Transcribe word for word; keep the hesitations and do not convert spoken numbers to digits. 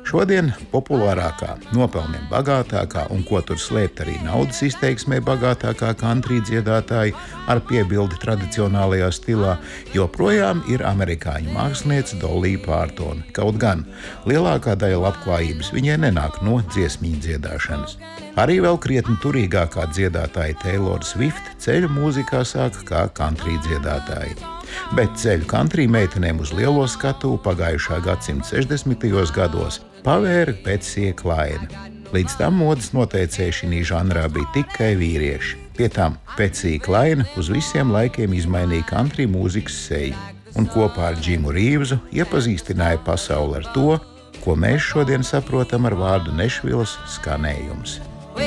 Šodien populārākā, nopelniem bagātākā un ko tur slēpt arī naudas izteiksmē bagātākā country dziedātāja ar piebildi tradicionālajā stilā joprojām ir amerikāņu mākslinieca Dolly Parton. Kaut gan lielākā daļa labklājības viņai nenāk no dziesmīņu dziedāšanas. Arī vēl krietni turīgākā dziedātāja Taylor Swift ceļu mūzikā sāka kā country dziedātāja. Bet ceļu country meitenēm uz lielo skatuvu pagājušā gadsimta sešdesmitajos gados pavēra Patsy Cline. Līdz tam modes noteicēji šī žanrā bija tikai vīrieši. Pie tam Patsy Cline uz visiem laikiem izmainīja country mūzikas seju un kopā ar Jimu Reevesu iepazīstināja pasauli ar to, ko mēs šodien saprotam ar vārdu Nešvilas skanējums.